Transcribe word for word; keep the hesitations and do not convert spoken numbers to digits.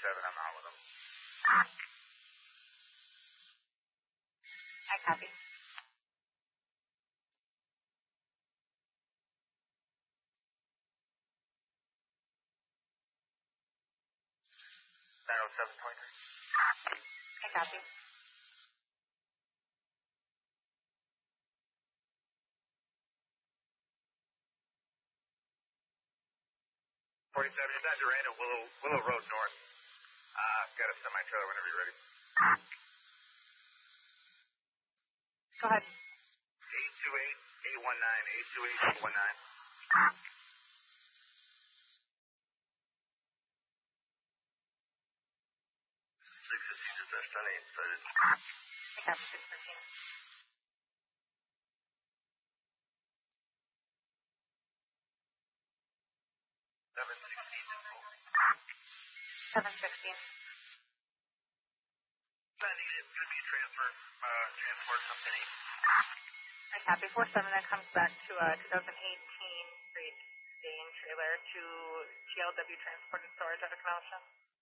seven, I'm out with them. I copy. nine oh seven twenty-three. I copy. forty-seven, is that Durant at Willow, Willow Road North? Uh, got a semi-trailer whenever you're ready. Go ahead. eight two eight, eight one nine, eight two eight, eight one nine. six fifteen, just left Sunny, started. I copy six fifteen. seven sixteen, seven sixteen. Sunny, it's going to be a transfer, uh, transport company. I copy. four seven, that comes back to a twenty eighteen Great Dane trailer to T L W Transport and Storage out of Kenosha.